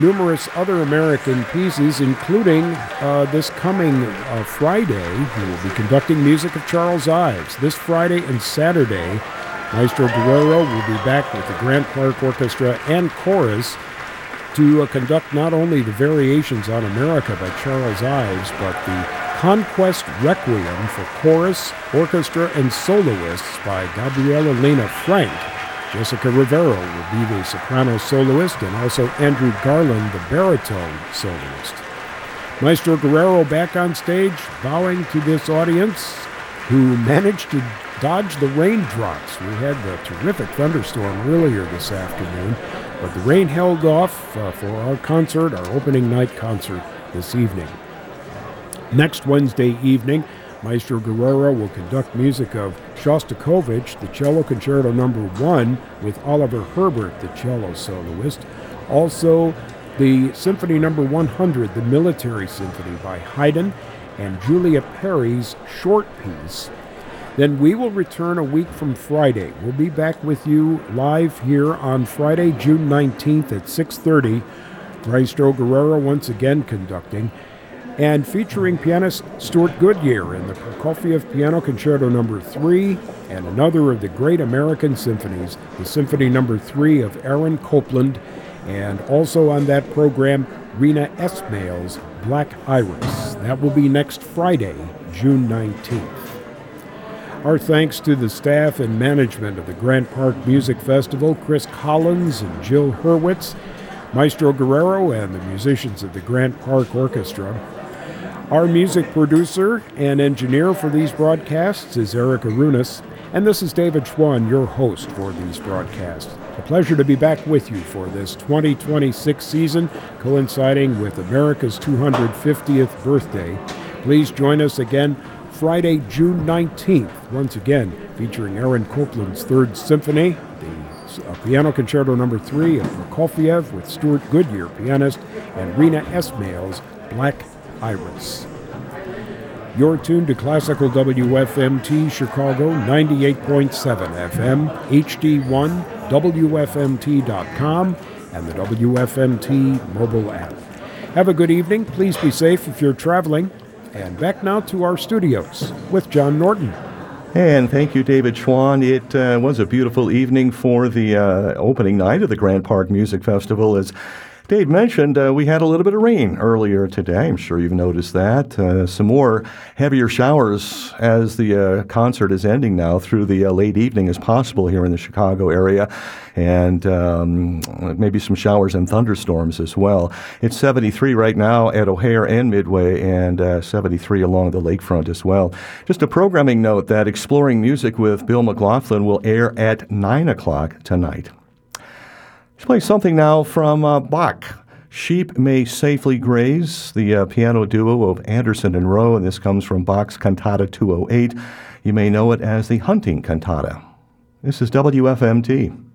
numerous other American pieces, including this coming Friday. He will be conducting music of Charles Ives. This Friday and Saturday, Maestro Guerrero will be back with the Grant Park Orchestra and Chorus to conduct not only the Variations on America by Charles Ives, but the Conquest Requiem for chorus, orchestra, and soloists by Gabriela Lena Frank. Jessica Rivero will be the soprano soloist, and also Andrew Garland, the baritone soloist. Maestro Guerrero back on stage, bowing to this audience, who managed to dodge the raindrops. We had a terrific thunderstorm earlier this afternoon, but the rain held off for our concert, our opening night concert this evening. Next Wednesday evening, Maestro Guerrero will conduct music of Shostakovich, the Cello Concerto No. 1, with Oliver Herbert, the cello soloist. Also, the Symphony No. 100, the Military Symphony by Haydn, and Julia Perry's short piece. Then we will return a week from Friday. We'll be back with you live here on Friday, June 19th at 6:30. Maestro Guerrero once again conducting, and featuring pianist Stuart Goodyear in the Prokofiev Piano Concerto No. 3 and another of the great American symphonies, the Symphony No. 3 of Aaron Copland, and also on that program, Rena Esmail's Black Iris. That will be next Friday, June 19th. Our thanks to the staff and management of the Grant Park Music Festival, Chris Collins and Jill Hurwitz, Maestro Guerrero, and the musicians of the Grant Park Orchestra. Our music producer and engineer for these broadcasts is Eric Arunas, and this is David Schwann, your host for these broadcasts. A pleasure to be back with you for this 2026 season, coinciding with America's 250th birthday. Please join us again Friday, June 19th, once again featuring Aaron Copland's Third Symphony, the Piano Concerto No. 3 of Prokofiev with Stuart Goodyear, pianist, and Rena Esmail's Black Iris. You're tuned to Classical WFMT Chicago 98.7 FM, HD1, WFMT.com, and the WFMT mobile app. Have a good evening. Please be safe if you're traveling. And back now to our studios with John Norton. And thank you, David Schwann. It was a beautiful evening for the opening night of the Grant Park Music Festival. As Dave mentioned, we had a little bit of rain earlier today. I'm sure you've noticed that. Some more heavier showers as the concert is ending now through the late evening as possible here in the Chicago area. And maybe some showers and thunderstorms as well. It's 73 right now at O'Hare and Midway, and 73 along the lakefront as well. Just a programming note that Exploring Music with Bill McLaughlin will air at 9 o'clock tonight. Let's play something now from Bach. Sheep May Safely Graze, the piano duo of Anderson and Rowe, and this comes from Bach's Cantata 208. You may know it as the Hunting Cantata. This is WFMT.